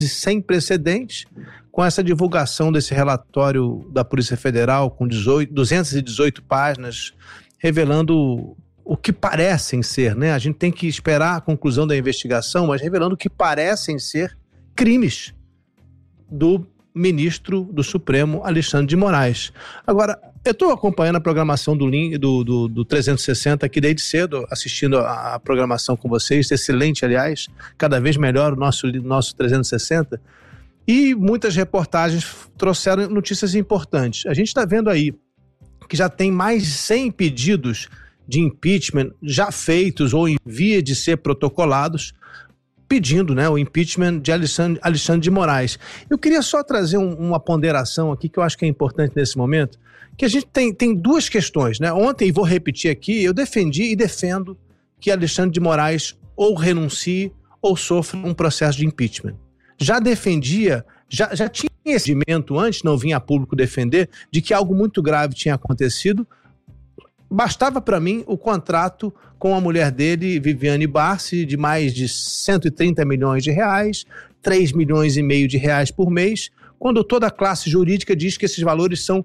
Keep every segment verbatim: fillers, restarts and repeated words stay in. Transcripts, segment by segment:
sem precedentes, com essa divulgação desse relatório da Polícia Federal com dezoito, duzentas e dezoito páginas, revelando o que parecem ser, né? A gente tem que esperar a conclusão da investigação, mas revelando o que parecem ser crimes do ministro do Supremo, Alexandre de Moraes. Agora, eu estou acompanhando a programação do, do, do, do trezentos e sessenta aqui desde cedo, assistindo a, a programação com vocês, excelente, aliás, cada vez melhor o nosso, nosso trezentos e sessenta, e muitas reportagens trouxeram notícias importantes. A gente está vendo aí que já tem mais de cem pedidos de impeachment já feitos ou em via de ser protocolados, pedindo, né, o impeachment de Alexandre, Alexandre de Moraes. Eu queria só trazer um, uma ponderação aqui que eu acho que é importante nesse momento, que a gente tem, tem duas questões, né? Ontem, e vou repetir aqui, eu defendi e defendo que Alexandre de Moraes ou renuncie ou sofra um processo de impeachment. Já defendia, já, já tinha esse entendimento antes, não vinha a público defender, de que algo muito grave tinha acontecido. Bastava para mim o contrato com a mulher dele, Viviane Barsi, de mais de cento e trinta milhões de reais, três milhões e meio de reais por mês, quando toda a classe jurídica diz que esses valores são,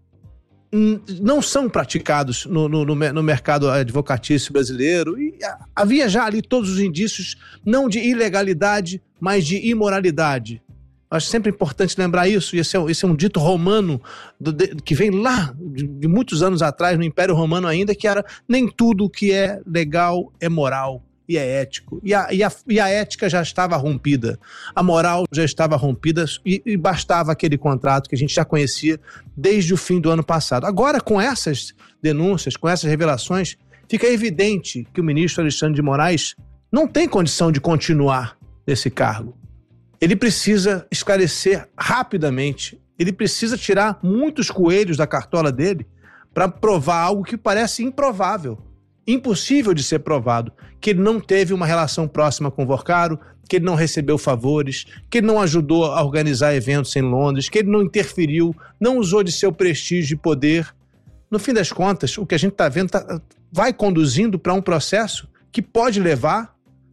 não são praticados no, no, no mercado advocatício brasileiro. E havia já ali todos os indícios, não de ilegalidade, mas de imoralidade. Acho sempre importante lembrar isso, e esse é, esse é um dito romano do, de, que vem lá de, de muitos anos atrás, no Império Romano ainda, que era nem tudo que é legal é moral e é ético. E a, e a, e a ética já estava rompida, a moral já estava rompida e, e bastava aquele contrato que a gente já conhecia desde o fim do ano passado. Agora, com essas denúncias, com essas revelações, fica evidente que o ministro Alexandre de Moraes não tem condição de continuar nesse cargo. Ele precisa esclarecer rapidamente, ele precisa tirar muitos coelhos da cartola dele para provar algo que parece improvável, impossível de ser provado, que ele não teve uma relação próxima com o Vorcaro, que ele não recebeu favores, que ele não ajudou a organizar eventos em Londres, que ele não interferiu, não usou de seu prestígio e poder. No fim das contas, o que a gente está vendo tá, vai conduzindo para um processo que pode levar,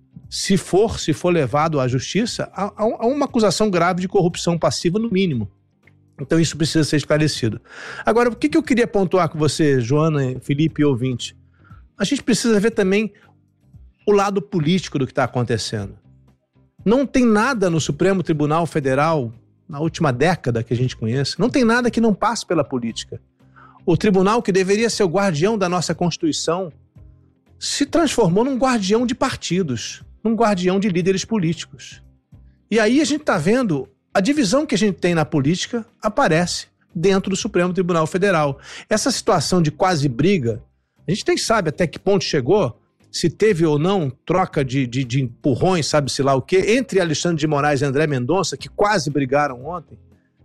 se for, se for levado à justiça, a, a uma acusação grave de corrupção passiva, no mínimo. Então isso precisa ser esclarecido. Agora, o que, que eu queria pontuar com você, Joana, Felipe e ouvinte? A gente precisa ver também o lado político do que está acontecendo. Não tem nada no Supremo Tribunal Federal, na última década que a gente conhece, não tem nada que não passe pela política. O tribunal, que deveria ser o guardião da nossa Constituição, se transformou num guardião de partidos, num guardião de líderes políticos. E aí a gente está vendo a divisão que a gente tem na política aparece dentro do Supremo Tribunal Federal. Essa situação de quase briga, a gente nem sabe até que ponto chegou, se teve ou não troca de, de, de empurrões, sabe-se lá o quê, entre Alexandre de Moraes e André Mendonça, que quase brigaram ontem.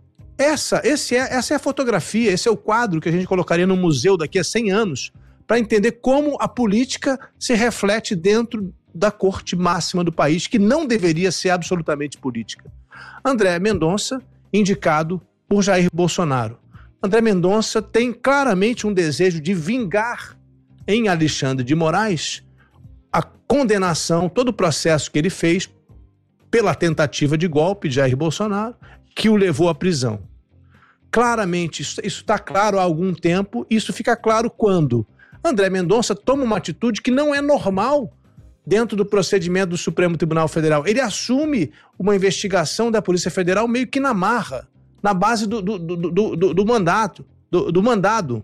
Essa, esse é, essa é a fotografia, esse é o quadro que a gente colocaria no museu daqui a cem anos, para entender como a política se reflete dentro da corte máxima do país, que não deveria ser absolutamente política. André Mendonça, indicado por Jair Bolsonaro. André Mendonça tem claramente um desejo de vingar em Alexandre de Moraes a condenação, todo o processo que ele fez pela tentativa de golpe de Jair Bolsonaro, que o levou à prisão. Claramente, isso está claro há algum tempo, isso fica claro quando André Mendonça toma uma atitude que não é normal dentro do procedimento do Supremo Tribunal Federal. Ele assume uma investigação da Polícia Federal meio que na marra, na base do, do, do, do, do mandato, do, do mandado.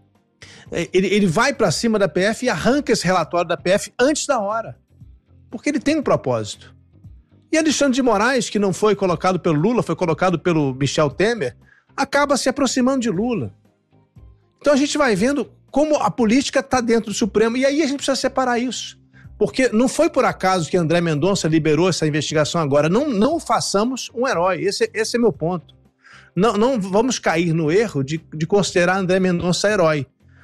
Ele, ele vai para cima da P F e arranca esse relatório da P F antes da hora, porque ele tem um propósito. E Alexandre de Moraes, que não foi colocado pelo Lula, foi colocado pelo Michel Temer, acaba se aproximando de Lula. Então a gente vai vendo como a política está dentro do Supremo, e aí a gente precisa separar isso. Porque não foi por acaso que André Mendonça liberou essa investigação agora. Não, não façamos um herói, esse, esse é meu ponto. Não, não vamos cair no erro de, de considerar André Mendonça herói.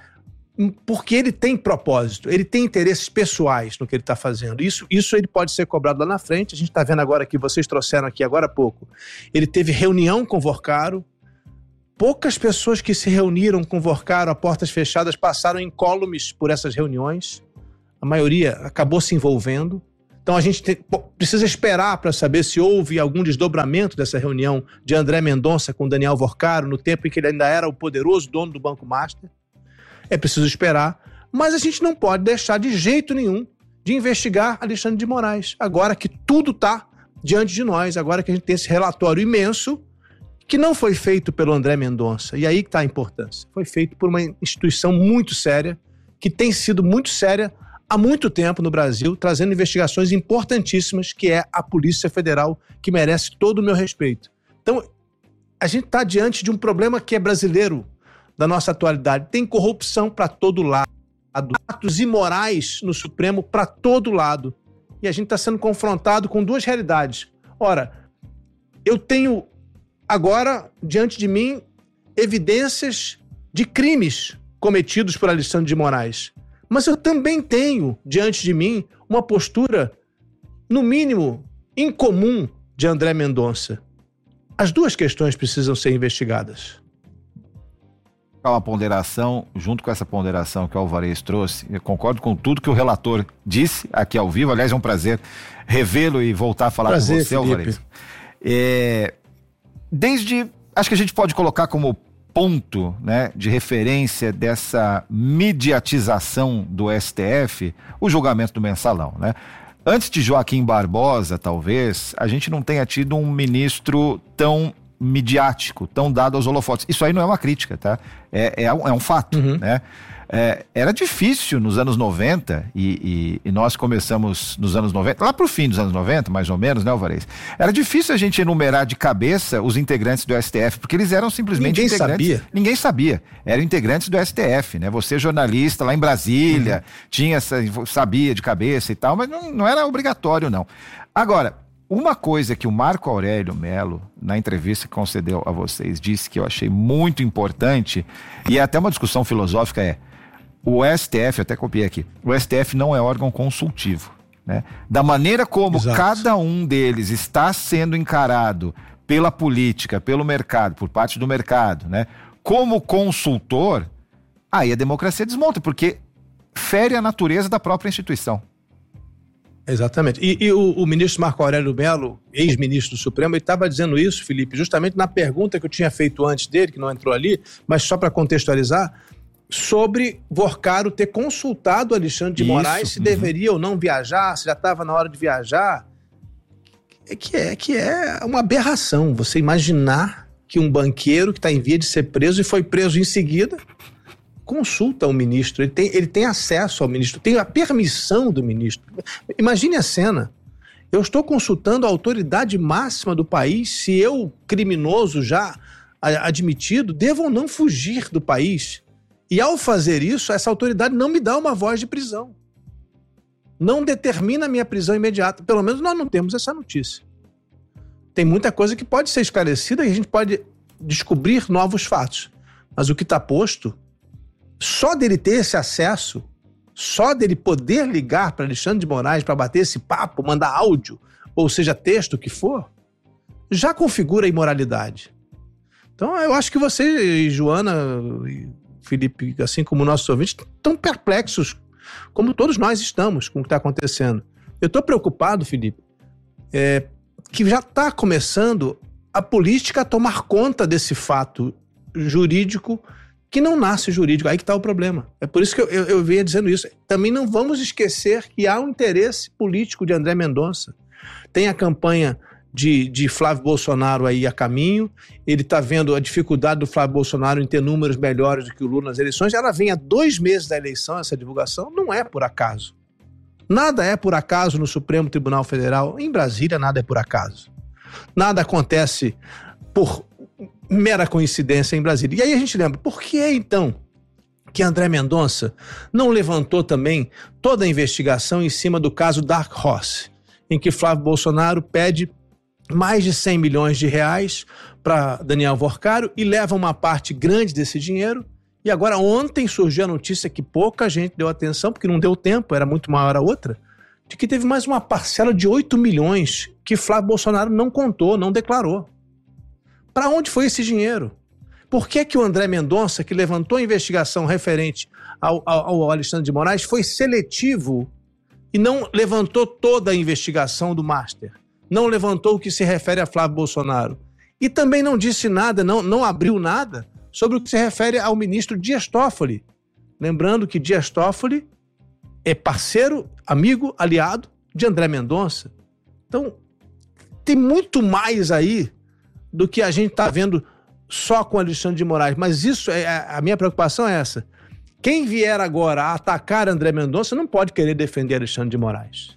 Porque ele tem propósito, ele tem interesses pessoais no que ele está fazendo. Isso, isso ele pode ser cobrado lá na frente. A gente está vendo agora que vocês trouxeram aqui agora há pouco. Ele teve reunião com o Vorcaro. Poucas pessoas que se reuniram com o Vorcaro a portas fechadas passaram incólumes por essas reuniões. A maioria acabou se envolvendo. Então a gente tem, precisa esperar para saber se houve algum desdobramento dessa reunião de André Mendonça com Daniel Vorcaro, no tempo em que ele ainda era o poderoso dono do Banco Master. É preciso esperar, mas a gente não pode deixar de jeito nenhum de investigar Alexandre de Moraes, agora que tudo está diante de nós, agora que a gente tem esse relatório imenso, que não foi feito pelo André Mendonça, e aí que está a importância. Foi feito por uma instituição muito séria, que tem sido muito séria há muito tempo no Brasil, trazendo investigações importantíssimas, que é a Polícia Federal, que merece todo o meu respeito. Então, a gente está diante de um problema que é brasileiro, da nossa atualidade. Tem corrupção para todo lado, atos imorais no Supremo para todo lado. E a gente está sendo confrontado com duas realidades. Ora, eu tenho agora, diante de mim, evidências de crimes cometidos por Alexandre de Moraes. Mas eu também tenho, diante de mim, uma postura, no mínimo, incomum de André Mendonça. As duas questões precisam ser investigadas. Uma ponderação, junto com essa ponderação que o Alvarez trouxe, eu concordo com tudo que o relator disse aqui ao vivo. Aliás, é um prazer revê-lo e voltar a falar prazer, com você, Felipe. Alvarez. É, desde, acho que a gente pode colocar como ponto, né, de referência dessa mediatização do S T F, o julgamento do Mensalão, né? Antes de Joaquim Barbosa, talvez, a gente não tenha tido um ministro tão midiático, tão dado aos holofotes. Isso aí não é uma crítica, tá? É, é, um, é um fato, uhum. né? É, era difícil nos anos noventa, e, e, e nós começamos nos anos noventa, lá pro fim dos anos noventa, mais ou menos, né, Alvarez? Era difícil a gente enumerar de cabeça os integrantes do S T F, porque eles eram simplesmente Ninguém integrantes. Sabia. Ninguém sabia. Eram integrantes do S T F, né? Você, jornalista, lá em Brasília, uhum. tinha essa, sabia de cabeça e tal, mas não, não era obrigatório, não. Agora, uma coisa que o Marco Aurélio Melo, na entrevista que concedeu a vocês, disse que eu achei muito importante, e é até uma discussão filosófica, é: o S T F, eu até copiei aqui, o S T F não é órgão consultivo, né? Da maneira como Exato. Cada um deles está sendo encarado pela política, pelo mercado, por parte do mercado, né? Como consultor, aí a democracia desmonta, porque fere a natureza da própria instituição. Exatamente. E, e o, o ministro Marco Aurélio Melo, ex-ministro do Supremo, ele estava dizendo isso, Felipe, justamente na pergunta que eu tinha feito antes dele, que não entrou ali, mas só para contextualizar, sobre Vorcaro ter consultado Alexandre de isso, Moraes se uhum. deveria ou não viajar, se já estava na hora de viajar. É que, é que é uma aberração você imaginar que um banqueiro que está em via de ser preso e foi preso em seguida consulta o ministro, ele tem, ele tem acesso ao ministro, tem a permissão do ministro. Imagine a cena. Eu estou consultando a autoridade máxima do país se eu, criminoso já admitido, devo ou não fugir do país. E ao fazer isso, essa autoridade não me dá uma voz de prisão. Não determina a minha prisão imediata. Pelo menos nós não temos essa notícia. Tem muita coisa que pode ser esclarecida e a gente pode descobrir novos fatos. Mas o que está posto, só dele ter esse acesso, só dele poder ligar para Alexandre de Moraes para bater esse papo, mandar áudio, ou seja, texto, o que for, já configura a imoralidade. Então eu acho que você, Joana e Felipe, assim como nossos ouvintes, estão perplexos, como todos nós estamos com o que está acontecendo. Eu estou preocupado, Felipe, é, que já está começando a política a tomar conta desse fato jurídico que não nasce jurídico. Aí que está o problema. É por isso que eu, eu, eu venho dizendo isso. Também não vamos esquecer que há um interesse político de André Mendonça. Tem a campanha de, de Flávio Bolsonaro aí a caminho, ele está vendo a dificuldade do Flávio Bolsonaro em ter números melhores do que o Lula nas eleições. Ela vem há dois meses da eleição, essa divulgação, não é por acaso. Nada é por acaso no Supremo Tribunal Federal. Em Brasília, nada é por acaso. Nada acontece por mera coincidência em Brasília. E aí a gente lembra, por que então que André Mendonça não levantou também toda a investigação em cima do caso Dark Horse, em que Flávio Bolsonaro pede mais de cem milhões de reais para Daniel Vorcaro e leva uma parte grande desse dinheiro. E agora ontem surgiu a notícia que pouca gente deu atenção, porque não deu tempo, era muito maior a outra, de que teve mais uma parcela de oito milhões que Flávio Bolsonaro não contou, não declarou. Para onde foi esse dinheiro? Por que que o André Mendonça, que levantou a investigação referente ao, ao, ao Alexandre de Moraes, foi seletivo e não levantou toda a investigação do Master. Não levantou o que se refere a Flávio Bolsonaro. E também não disse nada, não, não abriu nada sobre o que se refere ao ministro Dias Toffoli. Lembrando que Dias Toffoli é parceiro, amigo, aliado de André Mendonça. Então, tem muito mais aí do que a gente está vendo só com Alexandre de Moraes. Mas isso, é, a minha preocupação é essa. Quem vier agora a atacar André Mendonça não pode querer defender Alexandre de Moraes.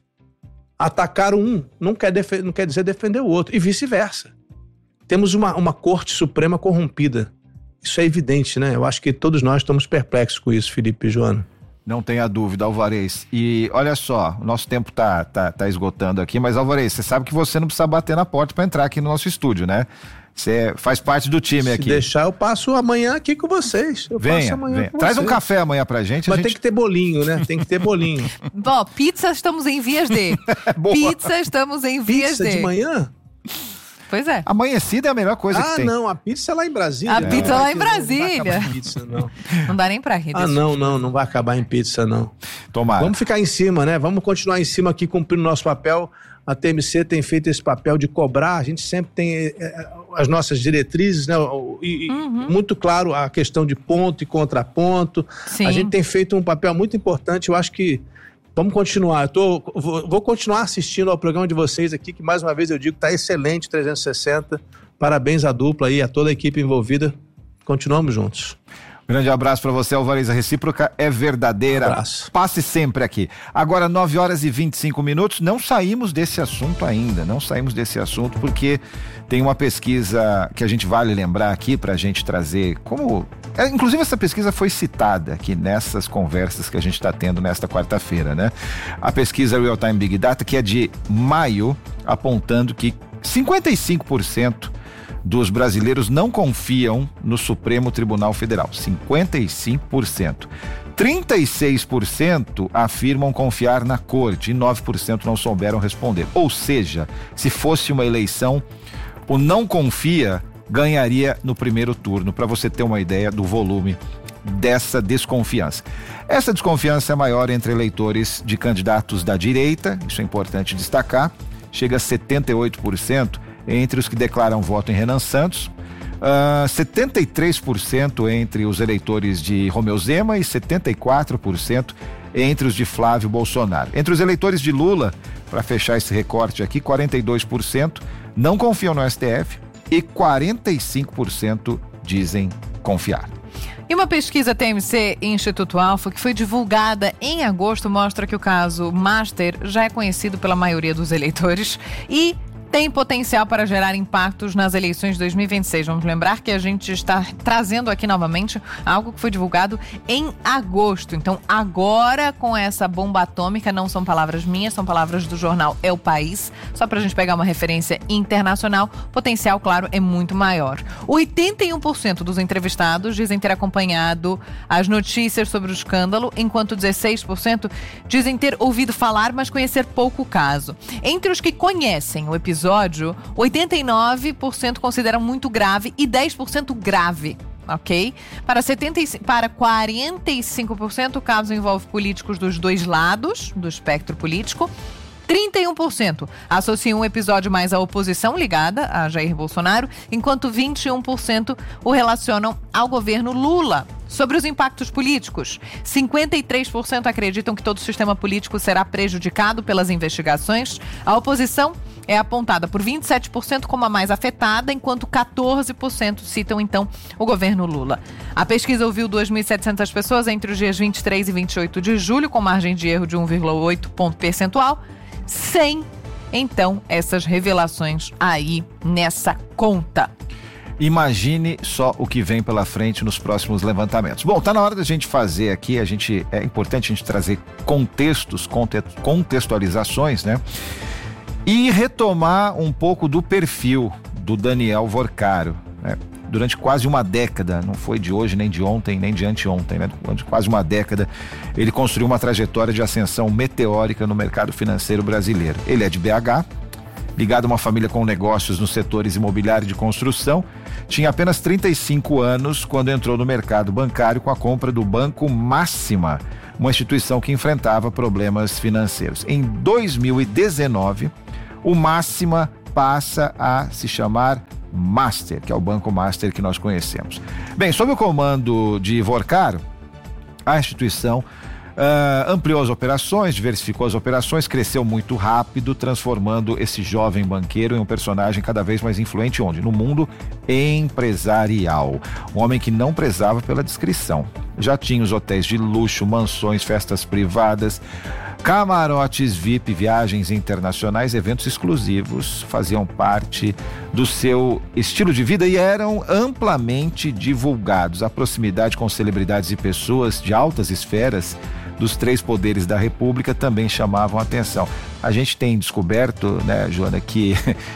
Atacar um não quer, def- não quer dizer defender o outro, e vice-versa. Temos uma, uma Corte Suprema corrompida. Isso é evidente, né? Eu acho que todos nós estamos perplexos com isso, Felipe e Joana. Não tenha dúvida, Alvarez. E olha só, o nosso tempo tá, tá, tá esgotando aqui, mas Alvarez, você sabe que você não precisa bater na porta para entrar aqui no nosso estúdio, né? Você faz parte do time Se aqui. Se deixar, eu passo amanhã aqui com vocês. Eu venha, passo amanhã venha. com Traz vocês. um café amanhã pra gente. Mas a gente... tem que ter bolinho, né? Tem que ter bolinho. Bom, pizza estamos em vias de. Pizza estamos em vias pizza de. de manhã? Pois é. Amanhecida é a melhor coisa ah, que tem. Ah, não, a pizza é lá em Brasília. A pizza não lá vai em ter- Brasília. Não vai acabar em pizza, não. Não dá nem pra rir Ah, disso. não, não, não vai acabar em pizza, não. Tomara. Vamos ficar em cima, né? Vamos continuar em cima aqui, cumprindo nosso papel. A T M C tem feito esse papel de cobrar. A gente sempre tem eh, as nossas diretrizes, né? E, e Uhum. muito claro a questão de ponto e contraponto. Sim. A gente tem feito um papel muito importante. Eu acho que vamos continuar. Eu tô, vou, vou continuar assistindo ao programa de vocês aqui, que mais uma vez eu digo, está excelente, trezentos e sessenta. Parabéns à dupla aí, a toda a equipe envolvida. Continuamos juntos. Grande abraço pra você, Alvarez. A recíproca é verdadeira. Abraço. Passe sempre aqui. Agora, nove horas e vinte e cinco minutos. Não saímos desse assunto ainda. Não saímos desse assunto porque tem uma pesquisa que a gente vale lembrar aqui pra gente trazer como... É, inclusive, essa pesquisa foi citada aqui nessas conversas que a gente está tendo nesta quarta-feira, né? A pesquisa Real Time Big Data, que é de maio, apontando que cinquenta e cinco por cento dos brasileiros não confiam no Supremo Tribunal Federal. cinquenta e cinco por cento. trinta e seis por cento afirmam confiar na corte e nove por cento não souberam responder. Ou seja, se fosse uma eleição, o não confia ganharia no primeiro turno, para você ter uma ideia do volume dessa desconfiança. Essa desconfiança é maior entre eleitores de candidatos da direita, isso é importante destacar, chega a setenta e oito por cento entre os que declaram voto em Renan Santos, uh, setenta e três por cento entre os eleitores de Romeu Zema e setenta e quatro por cento entre os de Flávio Bolsonaro. Entre os eleitores de Lula, para fechar esse recorte aqui, quarenta e dois por cento não confiam no S T F e quarenta e cinco por cento dizem confiar. E uma pesquisa T M C e Instituto Alfa, que foi divulgada em agosto, mostra que o caso Master já é conhecido pela maioria dos eleitores e tem potencial para gerar impactos nas eleições de dois mil e vinte e seis. Vamos lembrar que a gente está trazendo aqui novamente algo que foi divulgado em agosto. Então, agora, com essa bomba atômica, não são palavras minhas, são palavras do jornal É o País. Só para a gente pegar uma referência internacional, o potencial, claro, é muito maior. oitenta e um por cento dos entrevistados dizem ter acompanhado as notícias sobre o escândalo, enquanto dezesseis por cento dizem ter ouvido falar, mas conhecer pouco o caso. Entre os que conhecem o episódio, episódio, oitenta e nove por cento consideram muito grave e dez por cento grave, ok? Para, setenta e cinco, para quarenta e cinco por cento o caso envolve políticos dos dois lados do espectro político. trinta e um por cento associam um episódio mais à oposição ligada a Jair Bolsonaro, enquanto vinte e um por cento o relacionam ao governo Lula. Sobre os impactos políticos, cinquenta e três por cento acreditam que todo o sistema político será prejudicado pelas investigações. A oposição é apontada por vinte e sete por cento como a mais afetada, enquanto quatorze por cento citam, então, o governo Lula. A pesquisa ouviu duas mil e setecentas pessoas entre os dias vinte e três e vinte e oito de julho, com margem de erro de um vírgula oito ponto percentual, sem, então, essas revelações aí nessa conta. Imagine só o que vem pela frente nos próximos levantamentos. Bom, tá na hora da gente fazer aqui, a gente, é importante a gente trazer contextos, contextualizações, né? E retomar um pouco do perfil do Daniel Vorcaro, né? Durante quase uma década, não foi de hoje, nem de ontem, nem de anteontem, né? Durante quase uma década, ele construiu uma trajetória de ascensão meteórica no mercado financeiro brasileiro. Ele é de B H, ligado a uma família com negócios nos setores imobiliário e de construção, tinha apenas trinta e cinco anos quando entrou no mercado bancário com a compra do Banco Máxima, uma instituição que enfrentava problemas financeiros. Em dois mil e dezenove, o Máxima passa a se chamar Master, que é o Banco Master que nós conhecemos. Bem, sob o comando de Vorcaro, a instituição uh, ampliou as operações, diversificou as operações, cresceu muito rápido, transformando esse jovem banqueiro em um personagem cada vez mais influente onde? No mundo empresarial. Um homem que não prezava pela discrição. Já tinha os hotéis de luxo, mansões, festas privadas, camarotes V I P, viagens internacionais, eventos exclusivos faziam parte do seu estilo de vida e eram amplamente divulgados. A proximidade com celebridades e pessoas de altas esferas dos três poderes da República também chamavam a atenção. A gente tem descoberto, né, Joana, que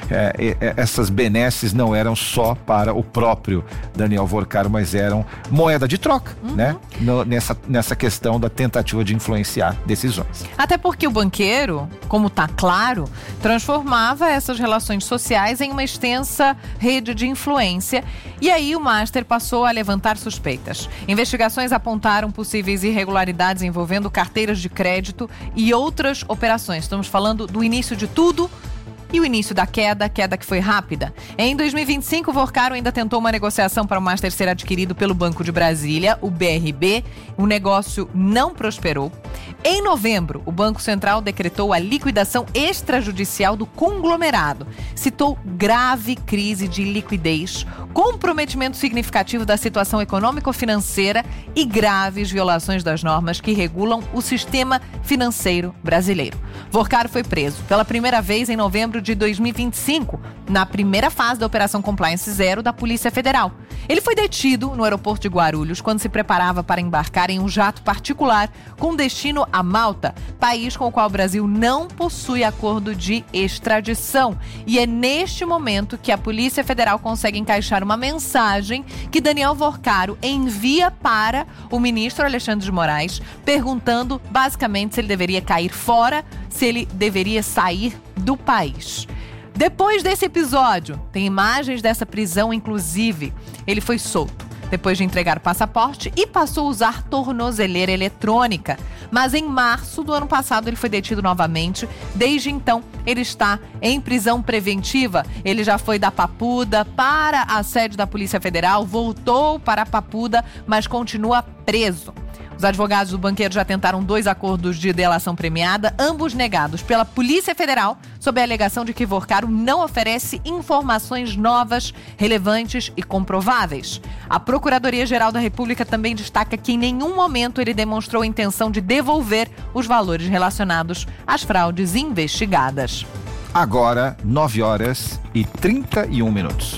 é, é, essas benesses não eram só para o próprio Daniel Vorcaro, mas eram moeda de troca, uhum. né? No, nessa, nessa questão da tentativa de influenciar decisões. Até porque o banqueiro, como está claro, transformava essas relações sociais em uma extensa rede de influência. E aí o Master passou a levantar suspeitas. Investigações apontaram possíveis irregularidades envolvendo carteiras de crédito e outras operações. Estamos falando do início de tudo e o início da queda, queda que foi rápida. Em dois mil e vinte e cinco, o Vorcaro ainda tentou uma negociação para o Master ser adquirido pelo Banco de Brasília, o B R B. O negócio não prosperou. Em novembro, o Banco Central decretou a liquidação extrajudicial do conglomerado. Citou grave crise de liquidez, comprometimento significativo da situação econômico-financeira e graves violações das normas que regulam o sistema financeiro brasileiro. Vorcaro foi preso pela primeira vez em novembro de dois mil e vinte e cinco, na primeira fase da Operação Compliance Zero da Polícia Federal. Ele foi detido no aeroporto de Guarulhos quando se preparava para embarcar em um jato particular com destino a Malta, país com o qual o Brasil não possui acordo de extradição. E é neste momento que a Polícia Federal consegue encaixar uma mensagem que Daniel Vorcaro envia para o ministro Alexandre de Moraes, perguntando basicamente se ele deveria cair fora, se ele deveria sair do país. Depois desse episódio, tem imagens dessa prisão, inclusive. Ele foi solto depois de entregar o passaporte e passou a usar tornozeleira eletrônica. Mas em março do ano passado ele foi detido novamente. Desde então, ele está em prisão preventiva. Ele já foi da Papuda para a sede da Polícia Federal, voltou para a Papuda, mas continua preso. Os advogados do banqueiro já tentaram dois acordos de delação premiada, ambos negados pela Polícia Federal, sob a alegação de que Vorcaro não oferece informações novas, relevantes e comprováveis. A Procuradoria-Geral da República também destaca que em nenhum momento ele demonstrou a intenção de devolver os valores relacionados às fraudes investigadas. Agora, nove horas e trinta e um minutos.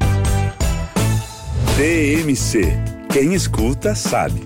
T M C. Quem escuta sabe.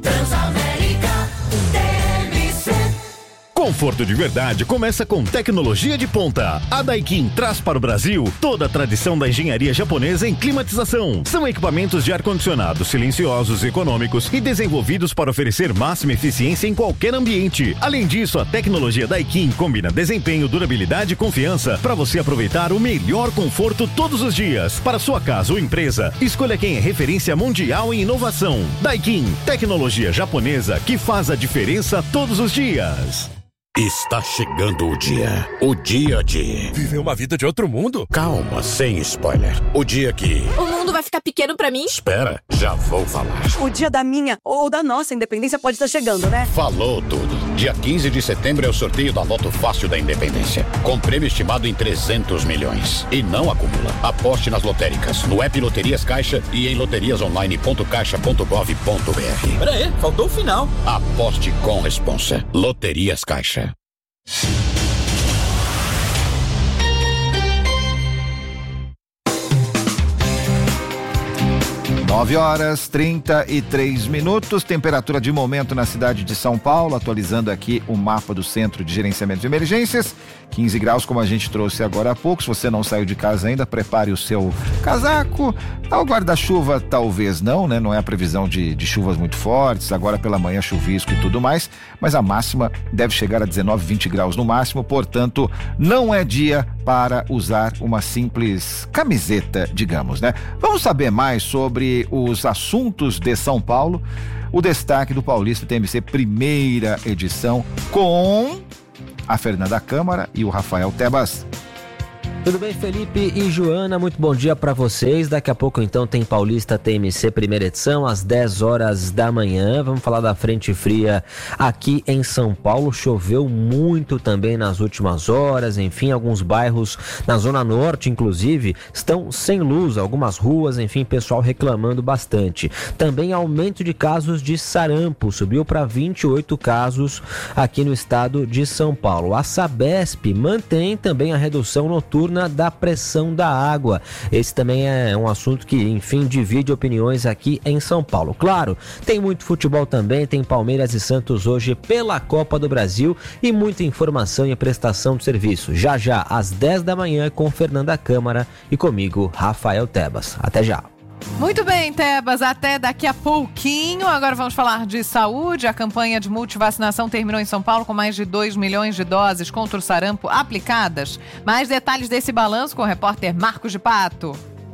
Conforto de verdade começa com tecnologia de ponta. A Daikin traz para o Brasil toda a tradição da engenharia japonesa em climatização. São equipamentos de ar-condicionado silenciosos, econômicos e desenvolvidos para oferecer máxima eficiência em qualquer ambiente. Além disso, a tecnologia Daikin combina desempenho, durabilidade e confiança para você aproveitar o melhor conforto todos os dias. Para sua casa ou empresa, escolha quem é referência mundial em inovação. Daikin, tecnologia japonesa que faz a diferença todos os dias. Está chegando o dia. O dia de... viver uma vida de outro mundo? Calma, sem spoiler. O dia que... o mundo vai ficar pequeno pra mim? Espera, já vou falar. O dia da minha ou da nossa independência pode estar chegando, né? Falou tudo. Dia quinze de setembro é o sorteio da Loto Fácil da Independência. Com prêmio estimado em trezentos milhões. E não acumula. Aposte nas lotéricas, no app Loterias Caixa e em loterias online ponto caixa ponto gov ponto br. Pera aí, faltou o final. Aposte com responsa. Loterias Caixa. nove horas trinta e três minutos, temperatura de momento na cidade de São Paulo, atualizando aqui o mapa do Centro de Gerenciamento de Emergências, quinze graus, como a gente trouxe agora há pouco. Se você não saiu de casa ainda, prepare o seu casaco, o guarda-chuva talvez não, né? Não é a previsão de, de chuvas muito fortes, agora pela manhã chuvisco e tudo mais, mas a máxima deve chegar a dezenove, vinte graus no máximo, portanto, não é dia para usar uma simples camiseta, digamos, né? Vamos saber mais sobre sobre os assuntos de São Paulo, o destaque do Paulista T M C primeira edição com a Fernanda Câmara e o Rafael Tebas. Tudo bem, Felipe e Joana? Muito bom dia para vocês. Daqui a pouco, então, tem Paulista T M C primeira edição, às dez horas da manhã. Vamos falar da frente fria aqui em São Paulo. Choveu muito também nas últimas horas. Enfim, alguns bairros na Zona Norte, inclusive, estão sem luz. Algumas ruas, enfim, pessoal reclamando bastante. Também aumento de casos de sarampo. Subiu para vinte e oito casos aqui no estado de São Paulo. A Sabesp mantém também a redução noturna da pressão da água. Esse também é um assunto que, enfim, divide opiniões aqui em São Paulo. Claro, tem muito futebol também, tem Palmeiras e Santos hoje pela Copa do Brasil e muita informação e prestação de serviço. Já já, às dez da manhã, com Fernanda Câmara e comigo, Rafael Tebas. Até já. Muito bem, Tebas, até daqui a pouquinho. Agora vamos falar de saúde. A campanha de multivacinação terminou em São Paulo com mais de dois milhões de doses contra o sarampo aplicadas. Mais detalhes desse balanço com o repórter Marcos de Pato.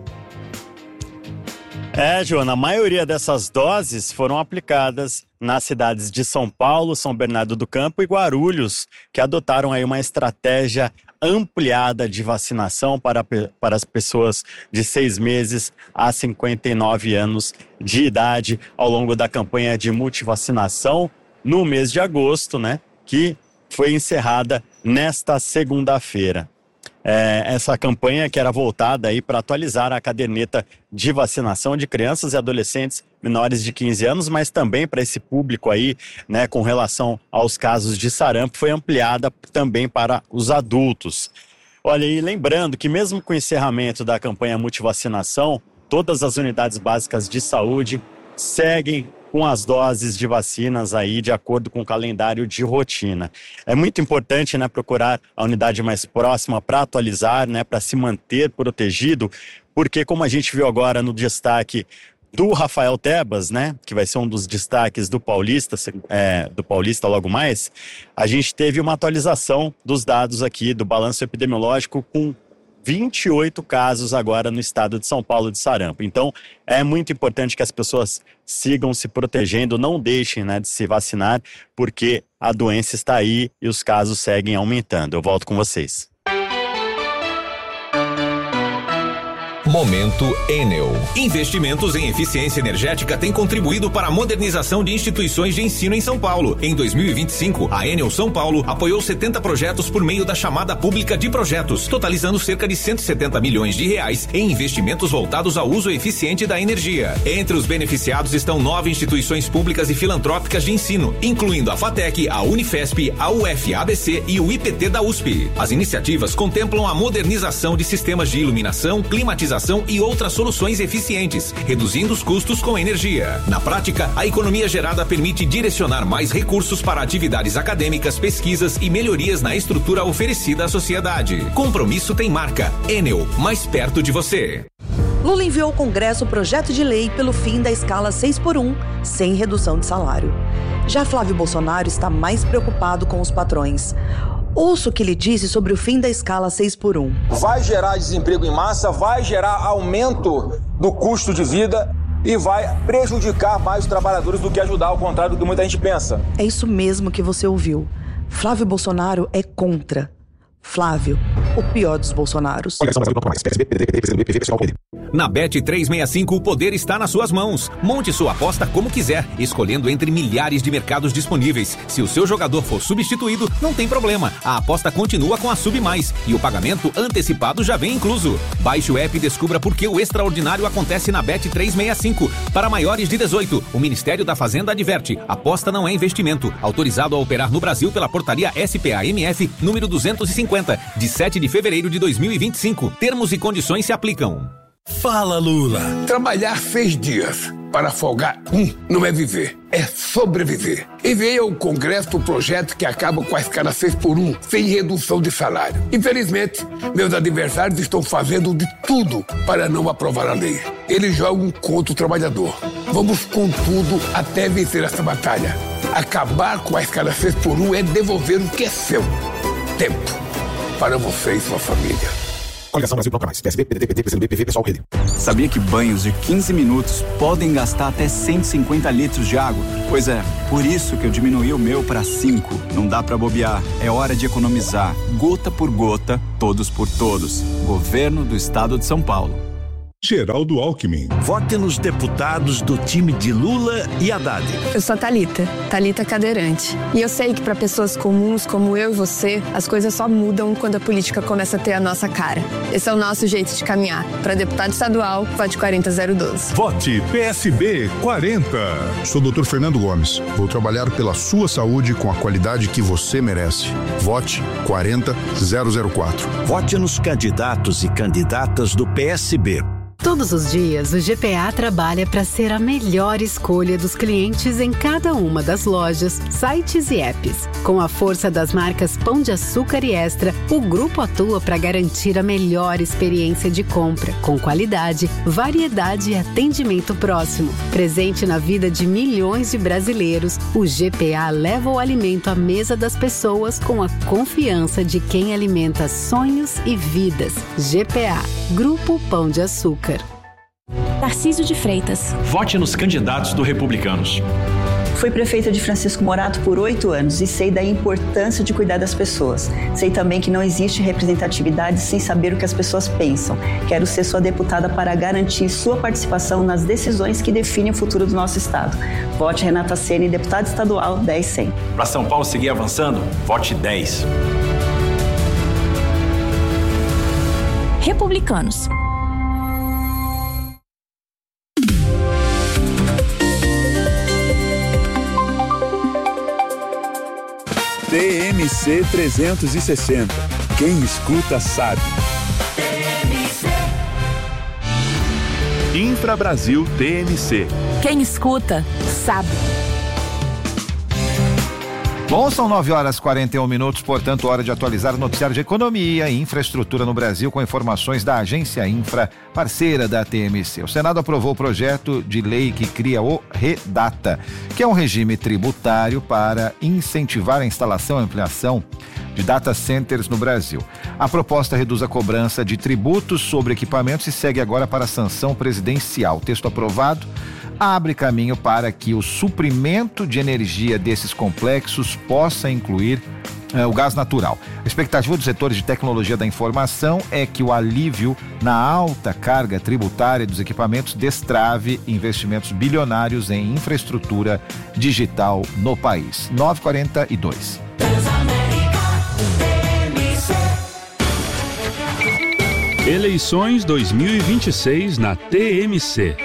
É, Joana, a maioria dessas doses foram aplicadas nas cidades de São Paulo, São Bernardo do Campo e Guarulhos, que adotaram aí uma estratégia ampliada de vacinação para, para as pessoas de seis meses a cinquenta e nove anos de idade ao longo da campanha de multivacinação no mês de agosto, né, que foi encerrada nesta segunda-feira. É, essa campanha que era voltada aí para atualizar a caderneta de vacinação de crianças e adolescentes menores de quinze anos, mas também para esse público aí, né, com relação aos casos de sarampo, foi ampliada também para os adultos. Olha, e lembrando que mesmo com o encerramento da campanha multivacinação, todas as unidades básicas de saúde seguem com as doses de vacinas aí de acordo com o calendário de rotina. É muito importante, né, procurar a unidade mais próxima para atualizar, né, para se manter protegido, porque como a gente viu agora no destaque do Rafael Tebas, né, que vai ser um dos destaques do Paulista, é, do Paulista logo mais, a gente teve uma atualização dos dados aqui do balanço epidemiológico com vinte e oito casos agora no estado de São Paulo de sarampo. Então, é muito importante que as pessoas sigam se protegendo, não deixem, né, de se vacinar, porque a doença está aí e os casos seguem aumentando. Eu volto com vocês. Momento Enel. Investimentos em eficiência energética têm contribuído para a modernização de instituições de ensino em São Paulo. Em dois mil e vinte e cinco, a Enel São Paulo apoiou setenta projetos por meio da chamada pública de projetos, totalizando cerca de cento e setenta milhões de reais em investimentos voltados ao uso eficiente da energia. Entre os beneficiados estão nove instituições públicas e filantrópicas de ensino, incluindo a FATEC, a Unifesp, a U F A B C e o I P T da U S P. As iniciativas contemplam a modernização de sistemas de iluminação, climatização e outras soluções eficientes, reduzindo os custos com energia. Na prática, a economia gerada permite direcionar mais recursos para atividades acadêmicas, pesquisas e melhorias na estrutura oferecida à sociedade. Compromisso tem marca. Enel, mais perto de você. Lula enviou ao Congresso o projeto de lei pelo fim da escala seis por um, sem redução de salário. Já Flávio Bolsonaro está mais preocupado com os patrões. Ouça o que ele disse sobre o fim da escala seis por um. Vai gerar desemprego em massa, vai gerar aumento do custo de vida e vai prejudicar mais os trabalhadores do que ajudar, ao contrário do que muita gente pensa. É isso mesmo que você ouviu. Flávio Bolsonaro é contra. Flávio, o pior dos Bolsonaros. Na Bet trezentos e sessenta e cinco, o poder está nas suas mãos. Monte sua aposta como quiser, escolhendo entre milhares de mercados disponíveis. Se o seu jogador for substituído, não tem problema. A aposta continua com a Sub Mais e o pagamento antecipado já vem incluso. Baixe o app e descubra por que o extraordinário acontece na Bet trezentos e sessenta e cinco. Para maiores de dezoito, o Ministério da Fazenda adverte: aposta não é investimento. Autorizado a operar no Brasil pela portaria S P A M F número duzentos e cinquenta, de sete de fevereiro de dois mil e vinte e cinco. Termos e condições se aplicam. Fala, Lula. Trabalhar seis dias para folgar um não é viver, é sobreviver. Enviei ao Congresso o projeto que acaba com a escala seis por um, sem redução de salário. Infelizmente, meus adversários estão fazendo de tudo para não aprovar a lei. Eles jogam contra o trabalhador. Vamos com tudo até vencer essa batalha. Acabar com a escala seis por um é devolver o que é seu. Tempo para você e sua família. Coligação Brasil Plano Mais. P S B, P D T, P T, P C B, P V, Pessoal, Rede. Sabia que banhos de quinze minutos podem gastar até cento e cinquenta litros de água? Pois é, por isso que eu diminuí o meu para cinco. Não dá para bobear. É hora de economizar. Gota por gota, todos por todos. Governo do Estado de São Paulo. Geraldo Alckmin. Vote nos deputados do time de Lula e Haddad. Eu sou a Thalita, Thalita Cadeirante. E eu sei que para pessoas comuns como eu e você, as coisas só mudam quando a política começa a ter a nossa cara. Esse é o nosso jeito de caminhar. Para deputado estadual, vote quarenta zero doze. Vote P S B quarenta. Sou o doutor Fernando Gomes. Vou trabalhar pela sua saúde com a qualidade que você merece. Vote quarenta zero zero quatro. Vote nos candidatos e candidatas do P S B. Todos os dias, o G P A trabalha para ser a melhor escolha dos clientes em cada uma das lojas, sites e apps. Com a força das marcas Pão de Açúcar e Extra, o grupo atua para garantir a melhor experiência de compra, com qualidade, variedade e atendimento próximo. Presente na vida de milhões de brasileiros, o G P A leva o alimento à mesa das pessoas com a confiança de quem alimenta sonhos e vidas. G P A, Grupo Pão de Açúcar. Tarcísio de Freitas. Vote nos candidatos do Republicanos. Fui prefeita de Francisco Morato por oito anos e sei da importância de cuidar das pessoas. Sei também que não existe representatividade sem saber o que as pessoas pensam. Quero ser sua deputada para garantir sua participação nas decisões que definem o futuro do nosso estado. Vote Renata Ceni, deputada estadual dez cem. Para São Paulo seguir avançando, vote dez. Republicanos. T M C trezentos e sessenta. Quem escuta sabe. Infra Brasil T M C. Quem escuta sabe. Bom, são nove horas e quarenta e um minutos, portanto, hora de atualizar o noticiário de economia e infraestrutura no Brasil com informações da Agência Infra, parceira da T M C. O Senado aprovou o projeto de lei que cria o REDATA, que é um regime tributário para incentivar a instalação e ampliação de data centers no Brasil. A proposta reduz a cobrança de tributos sobre equipamentos e segue agora para a sanção presidencial. O texto aprovado abre caminho para que o suprimento de energia desses complexos possa incluir uh, o gás natural. A expectativa dos setores de tecnologia da informação é que o alívio na alta carga tributária dos equipamentos destrave investimentos bilionários em infraestrutura digital no país. nove e quarenta e dois. Eleições dois mil e vinte e seis na T M C.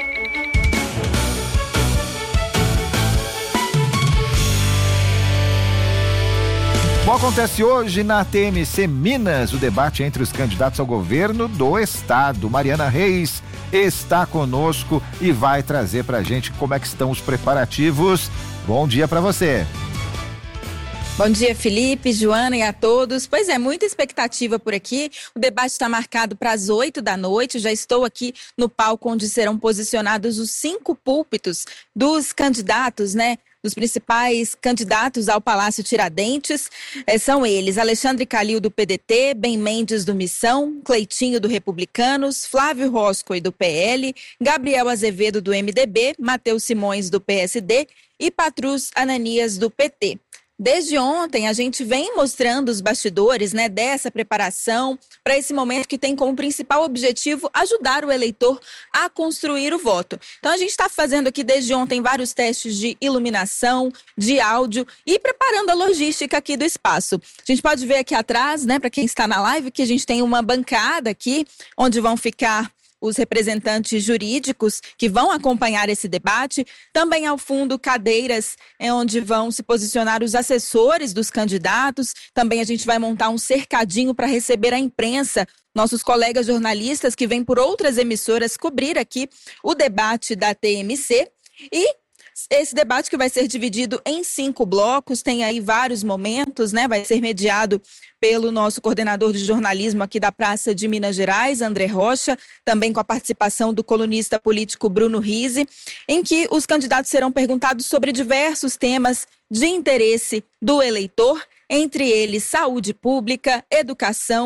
Bom, acontece hoje na T M C Minas o debate entre os candidatos ao governo do estado. Mariana Reis está conosco e vai trazer pra gente como é que estão os preparativos. Bom dia pra você. Bom dia, Felipe, Joana e a todos. Pois é, muita expectativa por aqui. O debate está marcado para as oito da noite. Já estou aqui no palco onde serão posicionados os cinco púlpitos dos candidatos, né? Dos principais candidatos ao Palácio Tiradentes. É, são eles: Alexandre Calil, do P D T, Ben Mendes, do Missão, Cleitinho, do Republicanos, Flávio Roscoe, do P L, Gabriel Azevedo, do M D B, Matheus Simões, do P S D e Patrus Ananias, do P T. Desde ontem, a gente vem mostrando os bastidores, né, dessa preparação para esse momento que tem como principal objetivo ajudar o eleitor a construir o voto. Então, a gente está fazendo aqui desde ontem vários testes de iluminação, de áudio e preparando a logística aqui do espaço. A gente pode ver aqui atrás, né, para quem está na live, que a gente tem uma bancada aqui onde vão ficar os representantes jurídicos que vão acompanhar esse debate. Também ao fundo, cadeiras é onde vão se posicionar os assessores dos candidatos. Também a gente vai montar um cercadinho para receber a imprensa, nossos colegas jornalistas que vêm por outras emissoras cobrir aqui o debate da T M C. E esse debate que vai ser dividido em cinco blocos, tem aí vários momentos, né? Vai ser mediado pelo nosso coordenador de jornalismo aqui da Praça de Minas Gerais, André Rocha, também com a participação do colunista político Bruno Rizzi, em que os candidatos serão perguntados sobre diversos temas de interesse do eleitor, entre eles saúde pública, educação,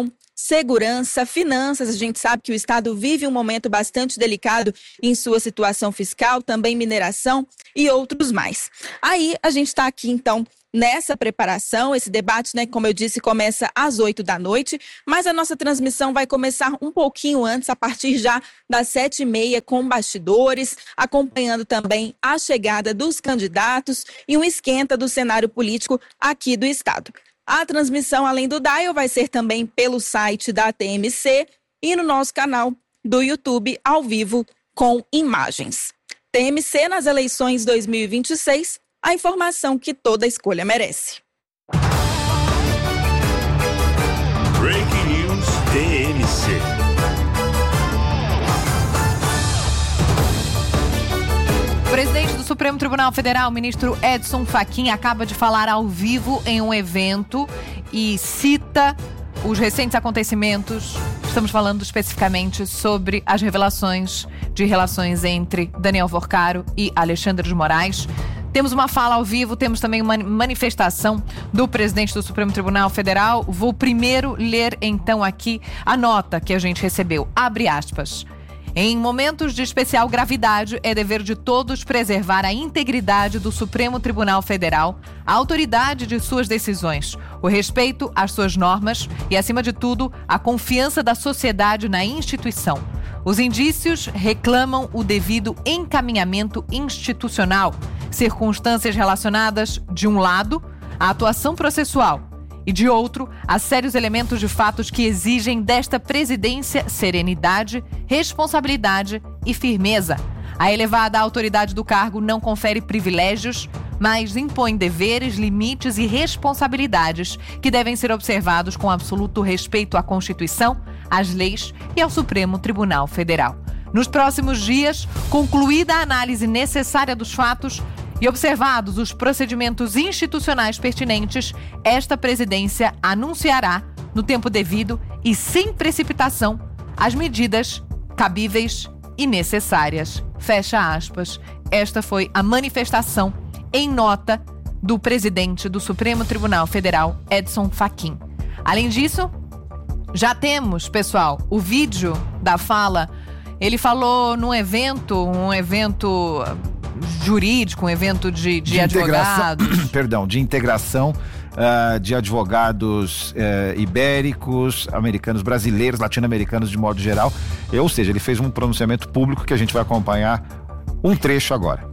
segurança, finanças. A gente sabe que o Estado vive um momento bastante delicado em sua situação fiscal, também mineração e outros mais. Aí a gente está aqui, então, nessa preparação. Esse debate, né, como eu disse, começa às oito da noite, mas a nossa transmissão vai começar um pouquinho antes, a partir já das sete e meia, com bastidores, acompanhando também a chegada dos candidatos e um esquenta do cenário político aqui do Estado. A transmissão, além do Dial, vai ser também pelo site da T M C e no nosso canal do YouTube, ao vivo, com imagens. T M C nas eleições dois mil e vinte e seis, a informação que toda escolha merece. Breaking News T M C. O presidente do Supremo Tribunal Federal, o ministro Edson Fachin, acaba de falar ao vivo em um evento e cita os recentes acontecimentos. Estamos falando especificamente sobre as revelações de relações entre Daniel Vorcaro e Alexandre de Moraes. Temos uma fala ao vivo, temos também uma manifestação do presidente do Supremo Tribunal Federal. Vou primeiro ler, então, aqui a nota que a gente recebeu. Abre aspas. Em momentos de especial gravidade, é dever de todos preservar a integridade do Supremo Tribunal Federal, a autoridade de suas decisões, o respeito às suas normas e, acima de tudo, a confiança da sociedade na instituição. Os indícios reclamam o devido encaminhamento institucional, circunstâncias relacionadas, de um lado, à atuação processual e, de outro, a sérios elementos de fatos que exigem desta presidência serenidade, responsabilidade e firmeza. A elevada autoridade do cargo não confere privilégios, mas impõe deveres, limites e responsabilidades que devem ser observados com absoluto respeito à Constituição, às leis e ao Supremo Tribunal Federal. Nos próximos dias, concluída a análise necessária dos fatos e observados os procedimentos institucionais pertinentes, esta presidência anunciará, no tempo devido e sem precipitação, as medidas cabíveis e necessárias. Fecha aspas. Esta foi a manifestação em nota do presidente do Supremo Tribunal Federal, Edson Fachin. Além disso, já temos, pessoal, o vídeo da fala. Ele falou num evento, um evento jurídico, um evento de, de, de advogados. Perdão, de integração uh, de advogados uh, ibéricos, americanos, brasileiros, latino-americanos de modo geral. Ou seja, ele fez um pronunciamento público que a gente vai acompanhar um trecho agora.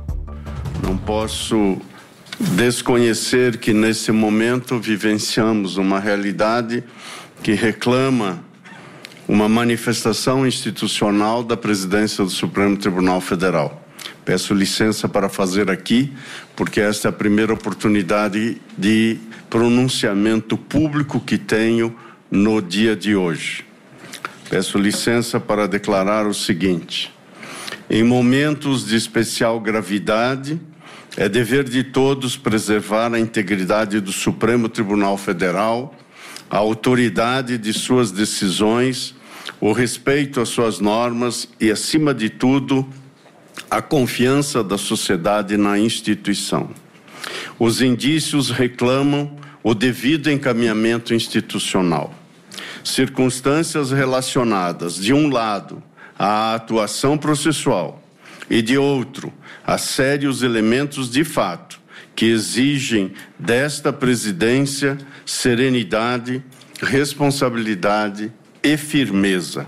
Não posso desconhecer que nesse momento vivenciamos uma realidade que reclama uma manifestação institucional da presidência do Supremo Tribunal Federal. Peço licença para fazer aqui, porque esta é a primeira oportunidade de pronunciamento público que tenho no dia de hoje. Peço licença para declarar o seguinte: em momentos de especial gravidade, é dever de todos preservar a integridade do Supremo Tribunal Federal, a autoridade de suas decisões, o respeito às suas normas e, acima de tudo, a confiança da sociedade na instituição. Os indícios reclamam o devido encaminhamento institucional. Circunstâncias relacionadas, de um lado, à atuação processual e, de outro, a sérios elementos de fato que exigem desta presidência serenidade, responsabilidade e firmeza.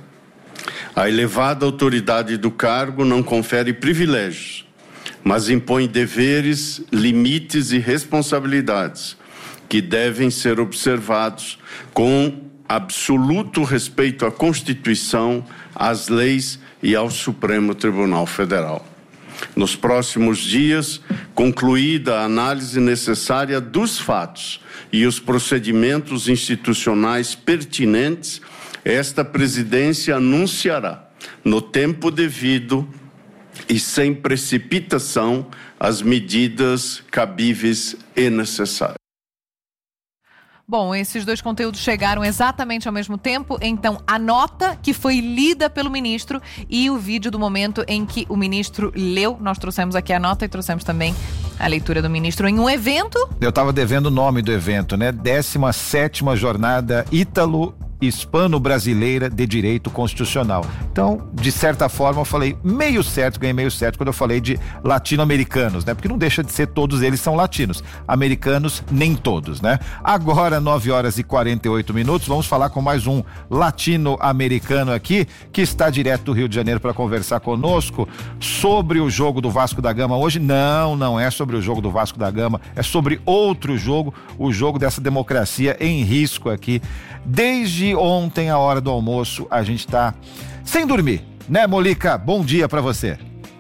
A elevada autoridade do cargo não confere privilégios, mas impõe deveres, limites e responsabilidades que devem ser observados com absoluto respeito à Constituição, às leis e ao Supremo Tribunal Federal. Nos próximos dias, concluída a análise necessária dos fatos e os procedimentos institucionais pertinentes, esta presidência anunciará, no tempo devido e sem precipitação, as medidas cabíveis e necessárias. Bom, esses dois conteúdos chegaram exatamente ao mesmo tempo, então a nota que foi lida pelo ministro e o vídeo do momento em que o ministro leu. Nós trouxemos aqui a nota e trouxemos também a leitura do ministro em um evento. Eu estava devendo o nome do evento, né? décima sétima Jornada Ítalo Hispano-Brasileira de Direito Constitucional. Então, de certa forma, eu falei meio certo, ganhei meio certo quando eu falei de latino-americanos, né? Porque não deixa de ser, todos eles são latinos. Americanos, nem todos, né? Agora, nove horas e quarenta e oito minutos, vamos falar com mais um latino-americano aqui, que está direto do Rio de Janeiro para conversar conosco sobre o jogo do Vasco da Gama hoje. Não, não é sobre o jogo do Vasco da Gama, é sobre outro jogo, o jogo dessa democracia em risco aqui. Desde ontem, a hora do almoço, a gente está sem dormir, né, Molica? Bom dia para você.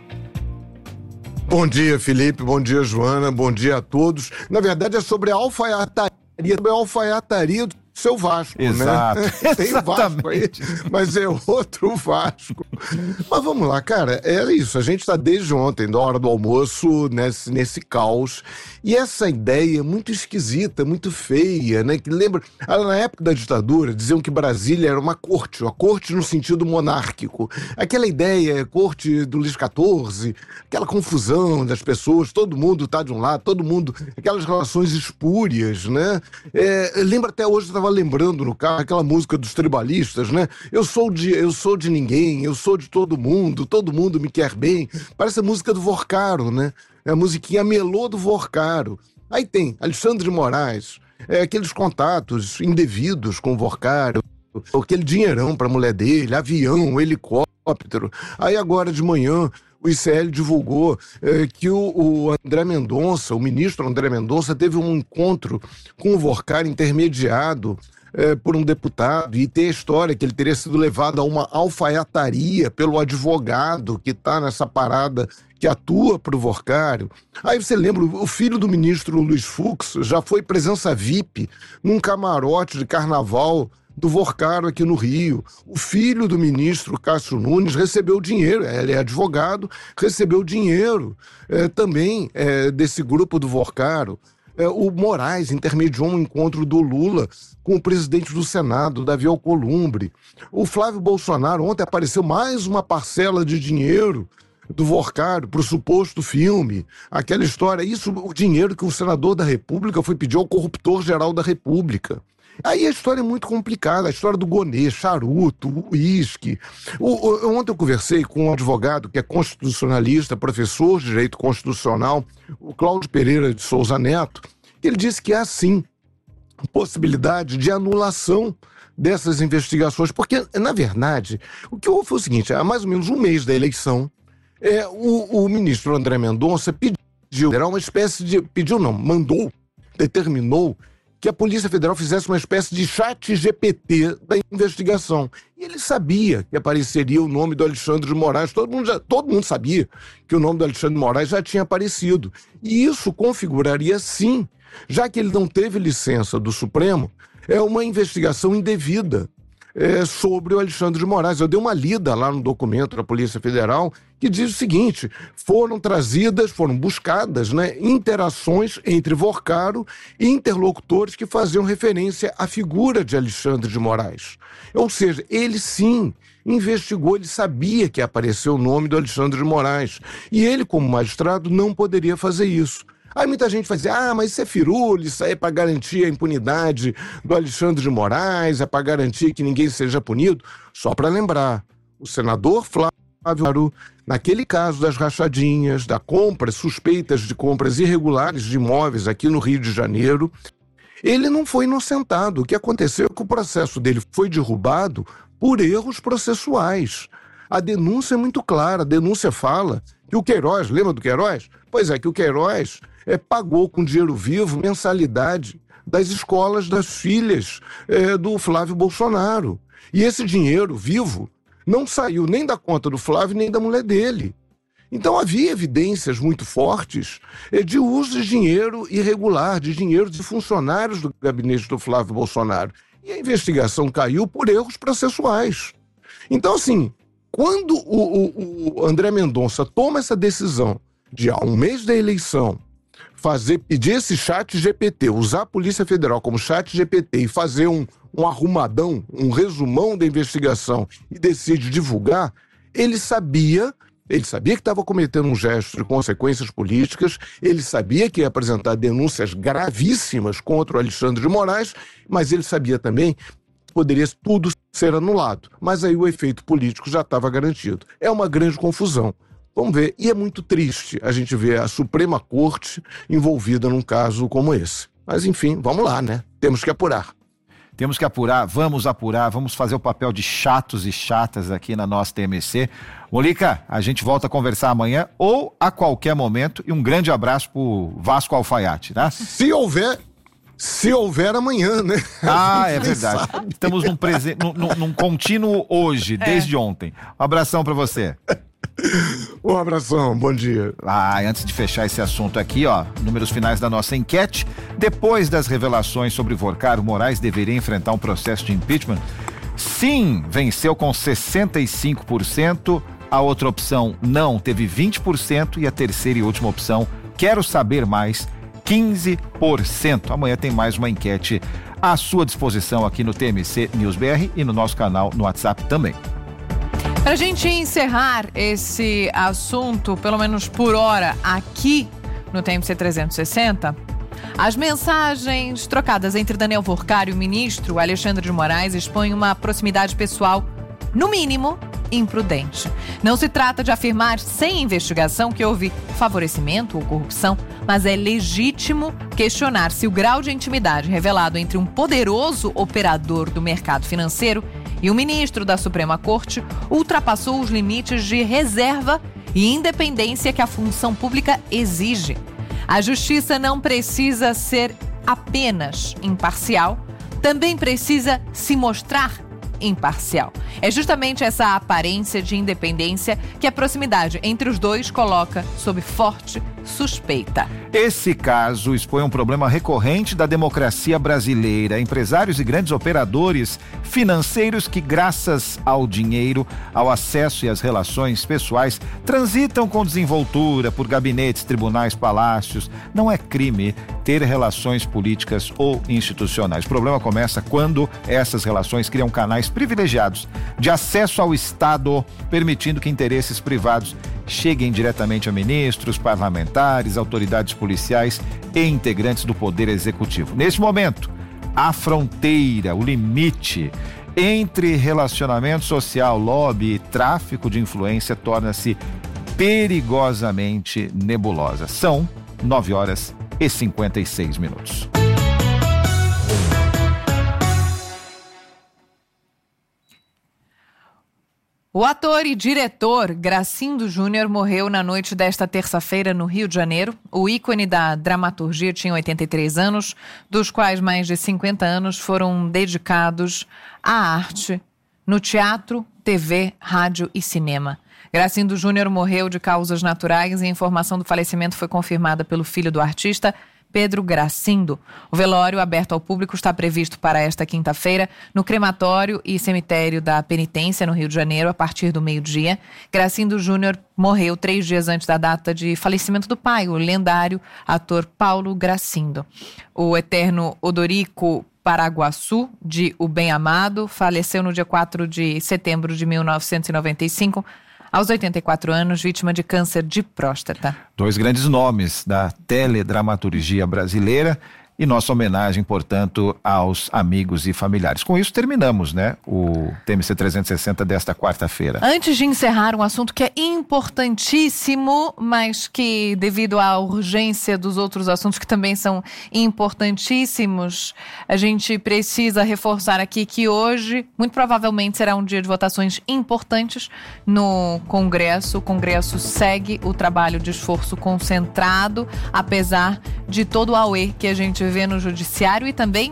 Bom dia, Felipe, bom dia, Joana, bom dia a todos. Na verdade é sobre a alfaiataria, sobre a alfaiataria do seu Vasco, Exato. né? Tem o Vasco aí, mas é outro Vasco. Mas vamos lá, cara, é isso, a gente está desde ontem, da hora do almoço, nesse, nesse caos, e essa ideia muito esquisita, muito feia, né, que lembra, na época da ditadura, diziam que Brasília era uma corte, a corte no sentido monárquico, aquela ideia, corte do Luís quatorze, aquela confusão das pessoas, todo mundo tá de um lado, todo mundo, aquelas relações espúrias, né, é, lembra até hoje, eu tava lembrando no carro aquela música dos tribalistas, né? Eu sou de, eu sou de ninguém, eu sou de todo mundo, todo mundo me quer bem. Parece a música do Vorcaro, né? É a musiquinha melô do Vorcaro. Aí tem Alexandre de Moraes, é, aqueles contatos indevidos com o Vorcaro, aquele dinheirão pra mulher dele, avião, helicóptero. Aí agora de manhã o I C L divulgou eh, que o, o André Mendonça, o ministro André Mendonça, teve um encontro com o Vorcaro intermediado eh, por um deputado, e tem a história que ele teria sido levado a uma alfaiataria pelo advogado que está nessa parada, que atua para o Vorcaro. Aí você lembra, o filho do ministro Luiz Fux já foi presença V I P num camarote de carnaval do Vorcaro aqui no Rio. O filho do ministro Cássio Nunes recebeu dinheiro, ele é advogado, recebeu dinheiro é, também é, desse grupo do Vorcaro. É, o Moraes intermediou um encontro do Lula com o presidente do Senado, Davi Alcolumbre. O Flávio Bolsonaro, ontem apareceu mais uma parcela de dinheiro do Vorcaro para o suposto filme, aquela história, isso, o dinheiro que o senador da República foi pedir ao corruptor-geral da República. Aí a história é muito complicada, a história do gonê, charuto, uísque. Ontem eu conversei com um advogado que é constitucionalista, professor de direito constitucional, o Cláudio Pereira de Souza Neto, que ele disse que há sim possibilidade de anulação dessas investigações, porque, na verdade, o que houve foi o seguinte: há mais ou menos um mês da eleição, é, o, o ministro André Mendonça pediu, era uma espécie de, pediu não, mandou, determinou que a Polícia Federal fizesse uma espécie de chat G P T da investigação. E ele sabia que apareceria o nome do Alexandre de Moraes, todo mundo, já, todo mundo sabia que o nome do Alexandre de Moraes já tinha aparecido. E isso configuraria, sim, já que ele não teve licença do Supremo, é uma investigação indevida é, sobre o Alexandre de Moraes. Eu dei uma lida lá no documento da Polícia Federal que diz o seguinte: foram trazidas, foram buscadas, né, interações entre Vorcaro e interlocutores que faziam referência à figura de Alexandre de Moraes. Ou seja, ele sim investigou, ele sabia que apareceu o nome do Alexandre de Moraes. E ele, como magistrado, não poderia fazer isso. Aí muita gente vai dizer: ah, mas isso é firula, isso aí é para garantir a impunidade do Alexandre de Moraes, é para garantir que ninguém seja punido. Só para lembrar, o senador Flávio, naquele caso das rachadinhas, da compra, suspeitas de compras irregulares de imóveis aqui no Rio de Janeiro, ele não foi inocentado. O que aconteceu é que o processo dele foi derrubado por erros processuais. A denúncia é muito clara, a denúncia fala que o Queiroz, lembra do Queiroz? Pois é, que o Queiroz é, pagou com dinheiro vivo mensalidade das escolas das filhas é, do Flávio Bolsonaro. E esse dinheiro vivo não saiu nem da conta do Flávio nem da mulher dele. Então havia evidências muito fortes é, de uso de dinheiro irregular, de dinheiro de funcionários do gabinete do Flávio Bolsonaro. E a investigação caiu por erros processuais. Então, assim, quando o, o, o André Mendonça toma essa decisão de, há um mês da eleição, fazer, pedir esse chat G P T, usar a Polícia Federal como chat G P T e fazer um, um arrumadão, um resumão da investigação e decide divulgar, ele sabia, ele sabia que estava cometendo um gesto de consequências políticas, ele sabia que ia apresentar denúncias gravíssimas contra o Alexandre de Moraes, mas ele sabia também poderia tudo ser anulado. Mas aí o efeito político já estava garantido. É uma grande confusão. Vamos ver. E é muito triste a gente ver a Suprema Corte envolvida num caso como esse. Mas, enfim, vamos lá, né? Temos que apurar. Temos que apurar, vamos apurar, vamos fazer o papel de chatos e chatas aqui na nossa T M C. Molica, a gente volta a conversar amanhã ou a qualquer momento. E um grande abraço pro Vasco Alfaiate, né? Se houver... Se houver amanhã, né? Ah, é verdade. Sabe. Estamos num, presen... num, num, num contínuo hoje, é. desde ontem. Um abração pra você. Um abração, bom dia. Ah, antes de fechar esse assunto aqui, ó, números finais da nossa enquete. Depois das revelações sobre Vorcaro, Moraes deveria enfrentar um processo de impeachment? Sim, venceu com sessenta e cinco por cento. A outra opção, não, teve vinte por cento. E a terceira e última opção, quero saber mais, quinze por cento. Amanhã tem mais uma enquete à sua disposição aqui no T M C News B R e no nosso canal no WhatsApp também. Para a gente encerrar esse assunto, pelo menos por hora, aqui no T M C trezentos e sessenta, as mensagens trocadas entre Daniel Vorcaro e o ministro Alexandre de Moraes expõem uma proximidade pessoal, no mínimo, imprudente. Não se trata de afirmar sem investigação que houve favorecimento ou corrupção, mas é legítimo questionar se o grau de intimidade revelado entre um poderoso operador do mercado financeiro e o ministro da Suprema Corte ultrapassou os limites de reserva e independência que a função pública exige. A justiça não precisa ser apenas imparcial, também precisa se mostrar imparcial. É justamente essa aparência de independência que a proximidade entre os dois coloca sob forte suspeita. Esse caso expõe um problema recorrente da democracia brasileira. Empresários e grandes operadores financeiros que, graças ao dinheiro, ao acesso e às relações pessoais, transitam com desenvoltura por gabinetes, tribunais, palácios. Não é crime ter relações políticas ou institucionais. O problema começa quando essas relações criam canais privilegiados de acesso ao Estado, permitindo que interesses privados cheguem diretamente a ministros, parlamentares, autoridades policiais e integrantes do Poder Executivo. Neste momento, a fronteira, o limite entre relacionamento social, lobby e tráfico de influência torna-se perigosamente nebulosa. São nove horas e cinquenta e seis minutos. O ator e diretor Gracindo Júnior morreu na noite desta terça-feira no Rio de Janeiro. O ícone da dramaturgia tinha oitenta e três anos, dos quais mais de cinquenta anos foram dedicados à arte, no teatro, T V, rádio e cinema. Gracindo Júnior morreu de causas naturais e a informação do falecimento foi confirmada pelo filho do artista, Pedro Gracindo. O velório aberto ao público está previsto para esta quinta-feira no crematório e cemitério da Penitência, no Rio de Janeiro, a partir do meio-dia. Gracindo Júnior morreu três dias antes da data de falecimento do pai, o lendário ator Paulo Gracindo. O eterno Odorico Paraguaçu, de O Bem Amado, faleceu no dia quatro de setembro de mil novecentos e noventa e cinco, aos oitenta e quatro anos, vítima de câncer de próstata. Dois grandes nomes da teledramaturgia brasileira e nossa homenagem, portanto, aos amigos e familiares. Com isso, terminamos, né, o T M C trezentos e sessenta desta quarta-feira. Antes de encerrar um assunto que é importantíssimo, mas que, devido à urgência dos outros assuntos que também são importantíssimos, a gente precisa reforçar aqui que hoje, muito provavelmente, será um dia de votações importantes no Congresso. O Congresso segue o trabalho de esforço concentrado, apesar de todo o auê que a gente vê no judiciário e também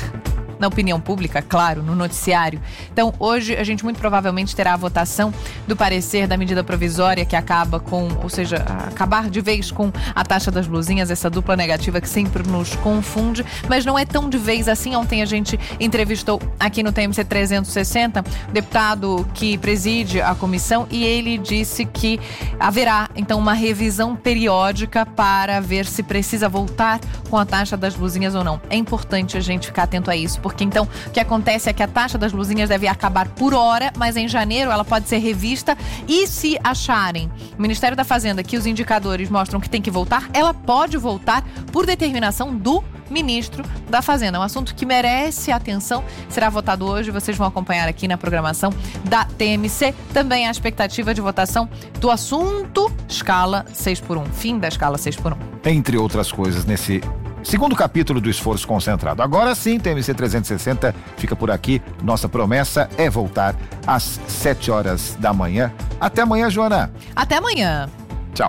na opinião pública, claro, no noticiário. Então, hoje a gente muito provavelmente terá a votação do parecer da medida provisória que acaba com, ou seja, acabar de vez com a taxa das blusinhas, essa dupla negativa que sempre nos confunde, mas não é tão de vez assim. Ontem a gente entrevistou aqui no T M C trezentos e sessenta o deputado que preside a comissão e ele disse que haverá, então, uma revisão periódica para ver se precisa voltar com a taxa das blusinhas ou não. É importante a gente ficar atento a isso, porque então o que acontece é que a taxa das blusinhas deve acabar por hora, mas em janeiro ela pode ser revista e se acharem, o Ministério da Fazenda, que os indicadores mostram que tem que voltar, ela pode voltar por determinação do ministro da Fazenda. É um assunto que merece atenção, será votado hoje, vocês vão acompanhar aqui na programação da T M C. Também a expectativa de votação do assunto escala seis por um, fim da escala seis por um. Entre outras coisas, nesse segundo capítulo do Esforço Concentrado. Agora sim, T M C trezentos e sessenta fica por aqui. Nossa promessa é voltar às sete horas da manhã. Até amanhã, Joana. Até amanhã. Tchau.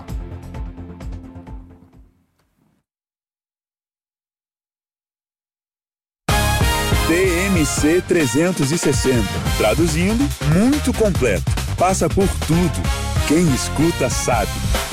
T M C trezentos e sessenta. Traduzindo, muito completo. Passa por tudo. Quem escuta sabe.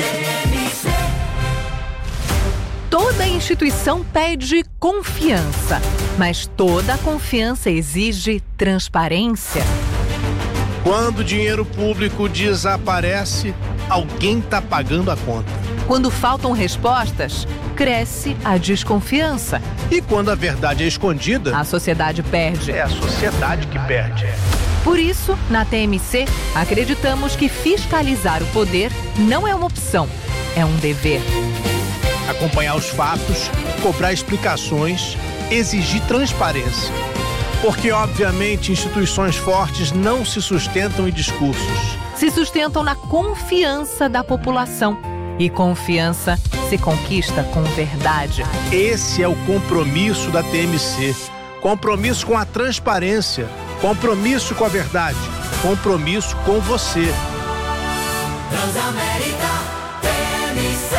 Toda instituição pede confiança, mas toda confiança exige transparência. Quando o dinheiro público desaparece, alguém está pagando a conta. Quando faltam respostas, cresce a desconfiança. E quando a verdade é escondida, a sociedade perde. É a sociedade que perde. Por isso, na T M C, acreditamos que fiscalizar o poder não é uma opção, é um dever. Acompanhar os fatos, cobrar explicações, exigir transparência. Porque, obviamente, instituições fortes não se sustentam em discursos. Se sustentam na confiança da população. E confiança se conquista com verdade. Esse é o compromisso da T M C. Compromisso com a transparência. Compromisso com a verdade. Compromisso com você. Transamérica T M C.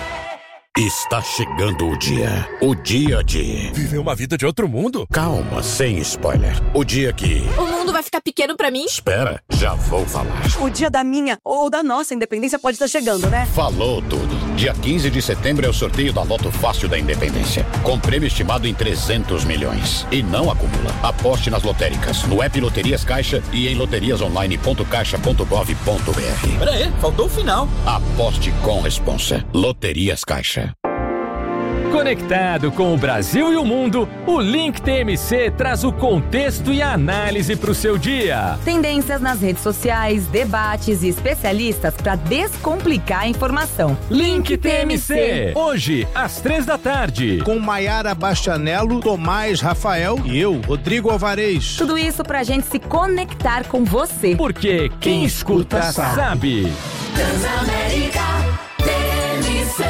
Está chegando o dia. O dia de... viver uma vida de outro mundo? Calma, sem spoiler. O dia que... o mundo vai ficar pequeno pra mim? Espera, já vou falar. O dia da minha ou da nossa independência pode estar chegando, né? Falou tudo. Dia quinze de setembro é o sorteio da Loto Fácil da Independência. Com prêmio estimado em trezentos milhões. E não acumula. Aposte nas lotéricas, no app Loterias Caixa e em loterias online ponto caixa ponto gov ponto br. Pera aí, faltou o final. Aposte com responsa. Loterias Caixa. Conectado com o Brasil e o mundo, o Link T M C traz o contexto e a análise para o seu dia. Tendências nas redes sociais, debates e especialistas para descomplicar a informação. Link T M C, hoje, às três da tarde. Com Maiara Bastianello, Tomás Rafael e eu, Rodrigo Alvarez. Tudo isso pra gente se conectar com você. Porque quem, quem escuta, escuta sabe. sabe. Transamérica T M C.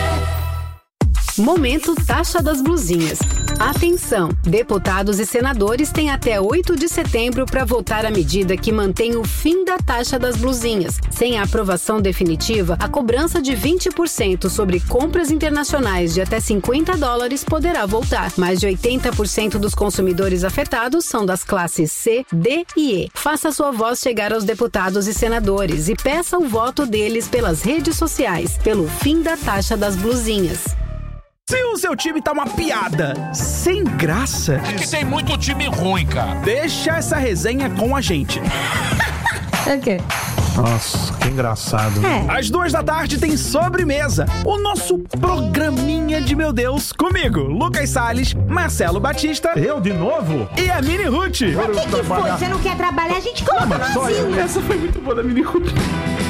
Momento Taxa das Blusinhas. Atenção! Deputados e senadores têm até oito de setembro para votar a medida que mantém o fim da taxa das blusinhas. Sem a aprovação definitiva, a cobrança de vinte por cento sobre compras internacionais de até cinquenta dólares poderá voltar. Mais de oitenta por cento dos consumidores afetados são das classes C, D e E. Faça sua voz chegar aos deputados e senadores e peça o voto deles pelas redes sociais, pelo fim da taxa das blusinhas. Se o seu time tá uma piada, sem graça... É que tem muito time ruim, cara. Deixa essa resenha com a gente. É o quê? Nossa, que engraçado. É. Às duas da tarde tem Sobremesa, o nosso programinha de meu Deus, comigo, Lucas Salles, Marcelo Batista. Eu de novo? E a Mini Ruth. O que, que foi? Você não quer trabalhar? A gente coloca no Essa foi muito boa da Mini Ruth.